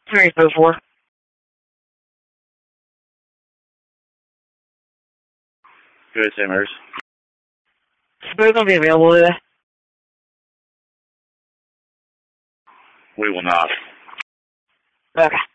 304. Good, Simmers. They're going to be available today. We will not. Okay.